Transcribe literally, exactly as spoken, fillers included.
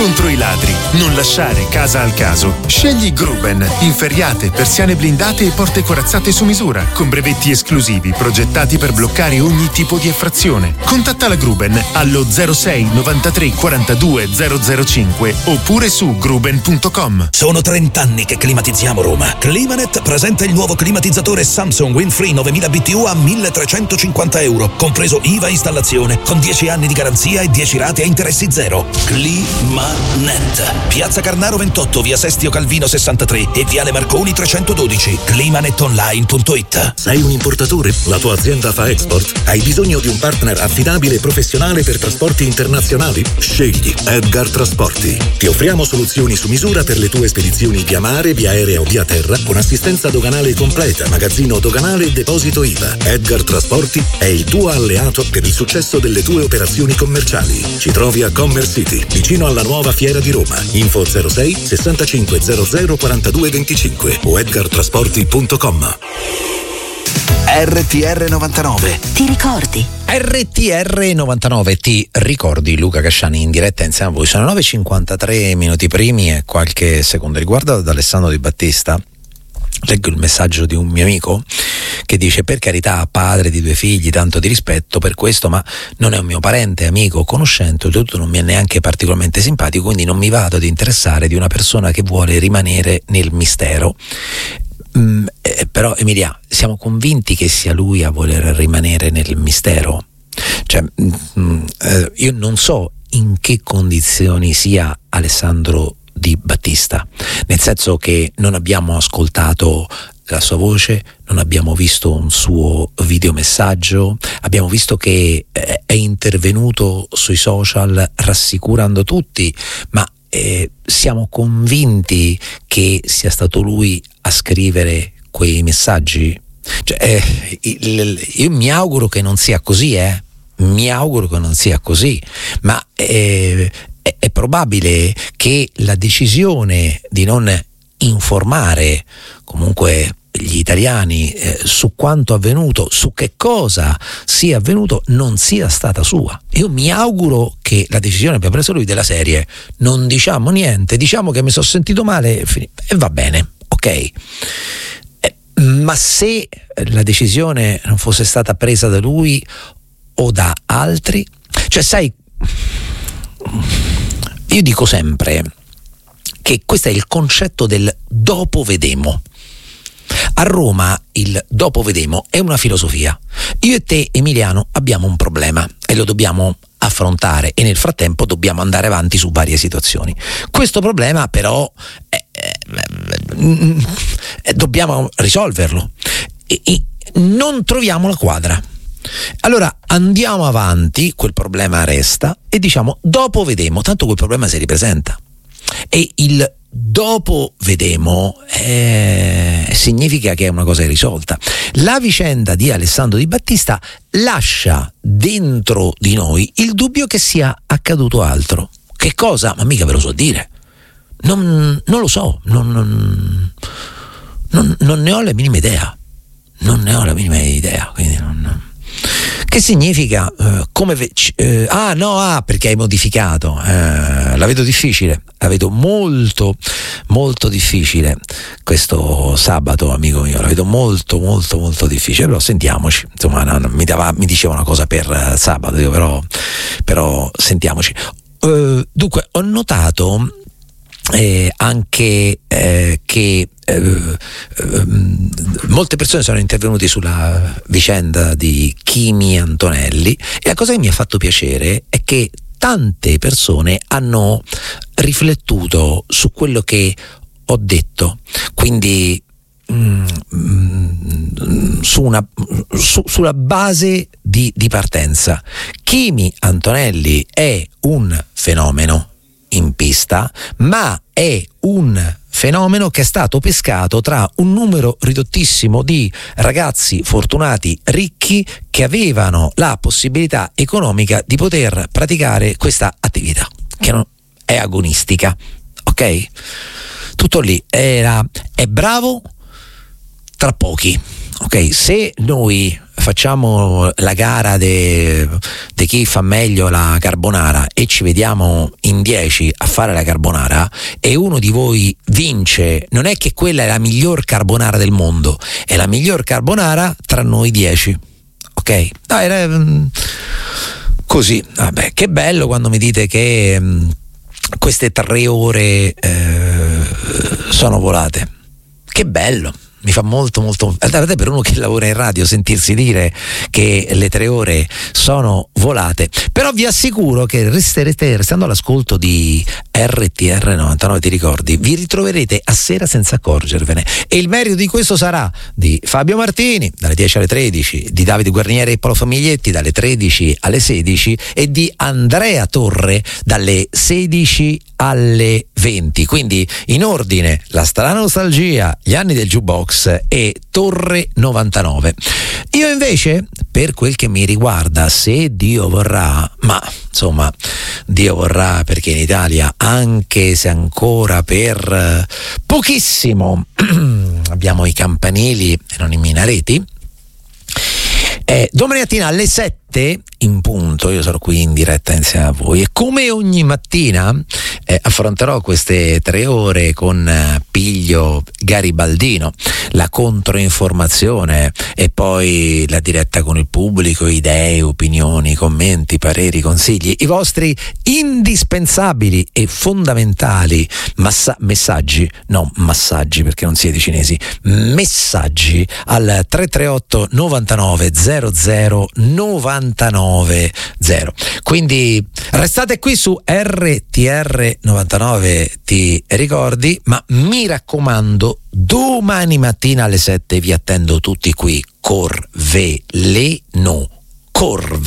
Contro i ladri, non lasciare casa al caso. Scegli Gruben, inferriate, persiane blindate e porte corazzate su misura, con brevetti esclusivi progettati per bloccare ogni tipo di effrazione. Contatta la Gruben allo zero sei novantatré quarantadue zero zero cinque oppure su gruben punto com. Sono trent'anni che climatizziamo Roma. Climanet presenta il nuovo climatizzatore Samsung Windfree novemila B T U a milletrecentocinquanta euro, compreso I V A installazione, con dieci anni di garanzia e dieci rate a interessi zero. Climanet. Piazza Carnaro ventotto, via Sestio Calvino sessantatré e viale Marconi trecentododici. climanetonline punto it. Sei un importatore? La tua azienda fa export? Hai bisogno di un partner affidabile e professionale per trasporti internazionali? Scegli Edgar Trasporti. Ti offriamo soluzioni su misura per le tue spedizioni via mare, via aerea o via terra, con assistenza doganale completa, magazzino doganale e deposito I V A. Edgar Trasporti è il tuo alleato per il successo delle tue operazioni commerciali. Ci trovi a Commerce City, vicino alla nuova Fiera di Roma. Info zero sei sessantacinque zero zero quarantadue venticinque o edgar trasporti punto com. R T R novantanove. Ti ricordi? R T R novantanove, ti ricordi? Luca Casciani in diretta insieme a voi. Sono nove e cinquantatré minuti primi e qualche secondo. Riguardo ad Alessandro Di Battista, leggo il messaggio di un mio amico che dice: per carità, padre di due figli, tanto di rispetto per questo, ma non è un mio parente, amico, conoscente, oltretutto non mi è neanche particolarmente simpatico, quindi non mi vado ad interessare di una persona che vuole rimanere nel mistero. Mm, eh, però Emilia, siamo convinti che sia lui a voler rimanere nel mistero? Cioè, mm, eh, io non so in che condizioni sia Alessandro Di Battista, nel senso che non abbiamo ascoltato la sua voce, non abbiamo visto un suo videomessaggio, abbiamo visto che eh, è intervenuto sui social rassicurando tutti, ma eh, siamo convinti che sia stato lui a scrivere quei messaggi? Cioè, eh, il, io mi auguro che non sia così, eh? mi auguro che non sia così, ma eh, è, è probabile che la decisione di non informare comunque gli italiani eh, su quanto avvenuto, su che cosa sia avvenuto, non sia stata sua. Io mi auguro che la decisione abbia preso lui della serie: non diciamo niente, diciamo che mi sono sentito male e, e va bene, ok. Eh, ma se la decisione non fosse stata presa da lui o da altri, cioè sai, io dico sempre che questo è il concetto del dopo vedemo. A Roma il dopo vedemo è una filosofia. Io e te, Emiliano, abbiamo un problema e lo dobbiamo affrontare, e nel frattempo dobbiamo andare avanti su varie situazioni. Questo problema però è, è, è, dobbiamo risolverlo e, e non troviamo la quadra. Allora andiamo avanti, quel problema resta e diciamo dopo vedemo, tanto quel problema si ripresenta. E il dopo vedemo eh, significa che è una cosa irrisolta. La vicenda di Alessandro Di Battista lascia dentro di noi il dubbio che sia accaduto altro. Che cosa? Ma mica ve lo so dire. Non, non lo so, non, non, non, non ne ho la minima idea. Non ne ho la minima idea, quindi non... Che significa? Uh, come ve- uh, ah no, ah perché hai modificato. Uh, la vedo difficile, la vedo molto molto difficile questo sabato, amico mio, la vedo molto molto molto difficile, però sentiamoci. Insomma, no, no, mi, dava, mi diceva una cosa per uh, sabato, io però, però sentiamoci. Uh, dunque, ho notato Eh, anche eh, che eh, eh, molte persone sono intervenute sulla vicenda di Kimi Antonelli, e la cosa che mi ha fatto piacere è che tante persone hanno riflettuto su quello che ho detto, quindi mm, mm, su una, su, sulla base di, di partenza. Kimi Antonelli è un fenomeno in pista, ma è un fenomeno che è stato pescato tra un numero ridottissimo di ragazzi fortunati, ricchi, che avevano la possibilità economica di poter praticare questa attività, che non è agonistica, ok? Tutto lì. Era, è bravo tra pochi, ok, se noi facciamo la gara di chi fa meglio la carbonara e ci vediamo in dieci a fare la carbonara e uno di voi vince, non è che quella è la miglior carbonara del mondo, è la miglior carbonara tra noi dieci, ok? No, era um, così. Vabbè, che bello quando mi dite che um, queste tre ore eh, sono volate, che bello. Mi fa molto molto, per uno che lavora in radio, sentirsi dire che le tre ore sono volate. Però vi assicuro che resterete, restando all'ascolto di R T R novantanove, ti ricordi, vi ritroverete a sera senza accorgervene, e il merito di questo sarà di Fabio Martini dalle dieci alle tredici, di Davide Guarnieri e Paolo Famiglietti dalle tredici alle sedici e di Andrea Torre dalle sedici alle venti. Quindi in ordine La strana nostalgia, Gli anni del jukebox e Torre novantanove. Io invece, per quel che mi riguarda, se Dio vorrà, ma insomma Dio vorrà, perché in Italia, anche se ancora per pochissimo abbiamo i campanili e non i minareti, eh, domani mattina alle sette in punto io sarò qui in diretta insieme a voi, e come ogni mattina eh, affronterò queste tre ore con eh, piglio garibaldino, la controinformazione e poi la diretta con il pubblico, idee, opinioni, commenti, pareri, consigli, i vostri indispensabili e fondamentali massa- messaggi, no massaggi perché non siete cinesi, messaggi al tre tre otto novantanove zero zero novantanove zero. Quindi restate qui su R T R novantanove, ti ricordi, ma mi raccomando, domani mattina alle sette vi attendo tutti qui. Corveleno, Corveleno.